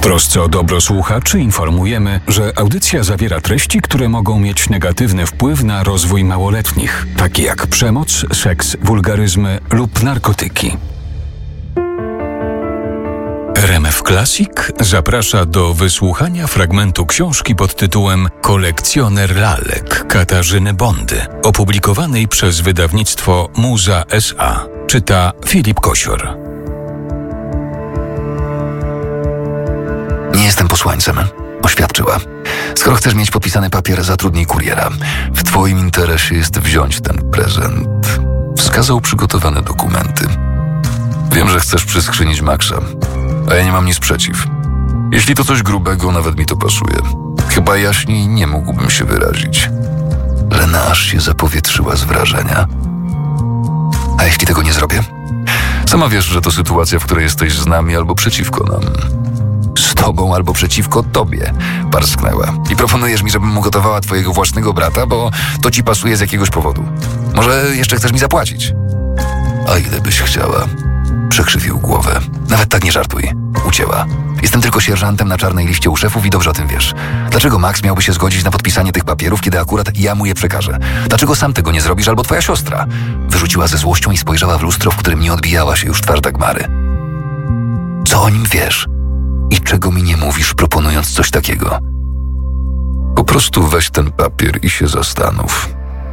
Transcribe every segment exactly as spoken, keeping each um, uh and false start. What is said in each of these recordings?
trosce o dobro słuchaczy informujemy, że audycja zawiera treści, które mogą mieć negatywny wpływ na rozwój małoletnich, takie jak przemoc, seks, wulgaryzmy lub narkotyki. R M F Classic zaprasza do wysłuchania fragmentu książki pod tytułem Kolekcjoner lalek Katarzyny Bondy, opublikowanej przez wydawnictwo Muza S A. Czyta Filip Kosior. Nie jestem posłańcem, oświadczyła. Skoro chcesz mieć podpisany papier, zatrudnij kuriera. W twoim interesie jest wziąć ten prezent. Wskazał przygotowane dokumenty. Wiem, że chcesz przyskrzynić Maxa, a ja nie mam nic przeciw. Jeśli to coś grubego, nawet mi to pasuje. Chyba jaśniej nie mógłbym się wyrazić. Lena aż się zapowietrzyła z wrażenia. A jeśli tego nie zrobię? Sama wiesz, że to sytuacja, w której jesteś z nami albo przeciwko nam. Z tobą albo przeciwko tobie, parsknęła. I proponujesz mi, żebym ugotowała twojego własnego brata, bo to ci pasuje z jakiegoś powodu. Może jeszcze chcesz mi zapłacić? A ile byś chciała? Przekrzywił głowę. Nawet tak nie żartuj. Ucięła. Jestem tylko sierżantem na czarnej liście u szefów i dobrze o tym wiesz. Dlaczego Max miałby się zgodzić na podpisanie tych papierów, kiedy akurat ja mu je przekażę? Dlaczego sam tego nie zrobisz albo twoja siostra? Wyrzuciła ze złością i spojrzała w lustro, w którym nie odbijała się już twarz Dagmary. Co o nim wiesz? I czego mi nie mówisz, proponując coś takiego? Po prostu weź ten papier i się zastanów.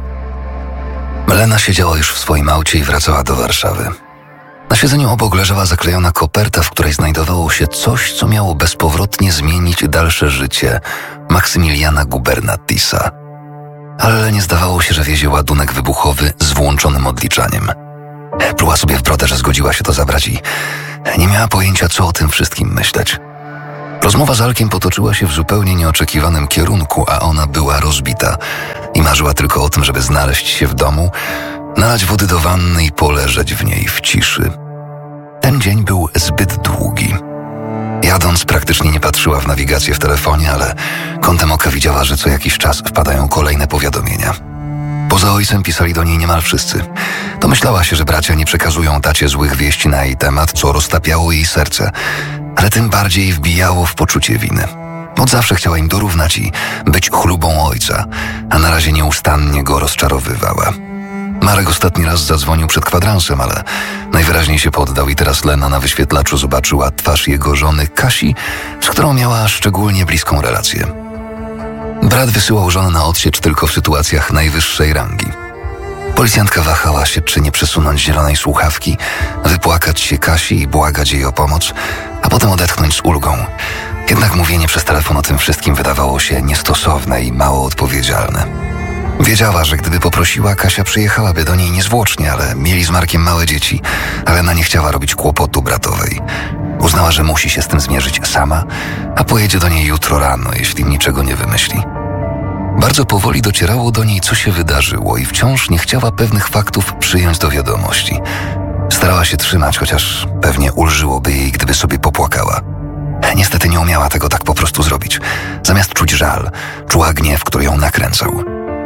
Lena siedziała już w swoim aucie i wracała do Warszawy. Na siedzeniu obok leżała zaklejona koperta, w której znajdowało się coś, co miało bezpowrotnie zmienić dalsze życie Maksymiliana Gubernatisa. Ale Lenie zdawało się, że wiezie ładunek wybuchowy z włączonym odliczaniem. Pluła sobie w brodę, że zgodziła się to zabrać i nie miała pojęcia, co o tym wszystkim myśleć. Rozmowa z Alkiem potoczyła się w zupełnie nieoczekiwanym kierunku, a ona była rozbita i marzyła tylko o tym, żeby znaleźć się w domu, nalać wody do wanny i poleżeć w niej w ciszy. Ten dzień był zbyt długi. Jadąc praktycznie nie patrzyła w nawigację w telefonie, ale kątem oka widziała, że co jakiś czas wpadają kolejne powiadomienia. Poza ojcem pisali do niej niemal wszyscy. Domyślała się, że bracia nie przekazują tacie złych wieści na jej temat, co roztapiało jej serce, ale tym bardziej wbijało w poczucie winy. Od zawsze chciała im dorównać i być chlubą ojca, a na razie nieustannie go rozczarowywała. Marek ostatni raz zadzwonił przed kwadransem, ale najwyraźniej się poddał i teraz Lena na wyświetlaczu zobaczyła twarz jego żony Kasi, z którą miała szczególnie bliską relację. Brat wysyłał żonę na odsiecz tylko w sytuacjach najwyższej rangi. Policjantka wahała się, czy nie przesunąć zielonej słuchawki, wypłakać się Kasi i błagać jej o pomoc, a potem odetchnąć z ulgą. Jednak mówienie przez telefon o tym wszystkim wydawało się niestosowne i mało odpowiedzialne. Wiedziała, że gdyby poprosiła, Kasia przyjechałaby do niej niezwłocznie, ale mieli z Markiem małe dzieci, ale Lena nie chciała robić kłopotu bratowej. Uznała, że musi się z tym zmierzyć sama, a pojedzie do niej jutro rano, jeśli niczego nie wymyśli. Bardzo powoli docierało do niej, co się wydarzyło i wciąż nie chciała pewnych faktów przyjąć do wiadomości. Starała się trzymać, chociaż pewnie ulżyłoby jej, gdyby sobie popłakała. Niestety nie umiała tego tak po prostu zrobić. Zamiast czuć żal, czuła gniew, który ją nakręcał.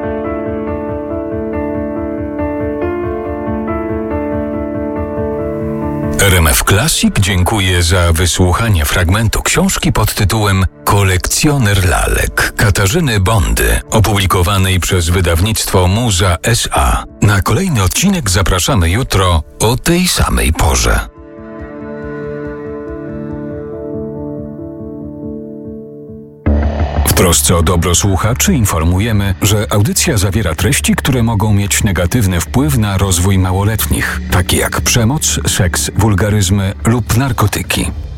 R M F Classic dziękuję za wysłuchanie fragmentu książki pod tytułem Kolekcjoner lalek Katarzyny Bondy, opublikowanej przez wydawnictwo Muza S A. Na kolejny odcinek zapraszamy jutro o tej samej porze. W trosce o dobro słuchaczy informujemy, że audycja zawiera treści, które mogą mieć negatywny wpływ na rozwój małoletnich, takie jak przemoc, seks, wulgaryzmy lub narkotyki.